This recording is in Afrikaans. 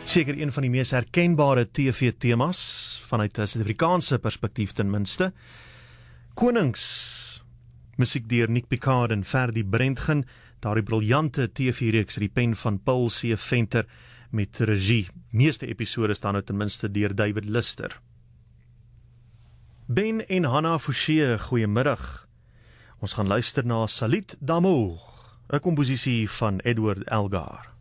Seker een van die mees herkenbare TV-temas, vanuit 'n Suid-Afrikaanse perspektief ten minste. Konings, musiek deur Nick Picard en Ferdi Brentgen, daardie briljante TV-reeks die pen van Paul C. Venter met regie. Meeste episode staan nou ten minste deur David Lister. Ben en Hannah Fouché, goeiemiddag. Ons gaan luister na Salut d'amour, 'n komposisie van Edward Elgar.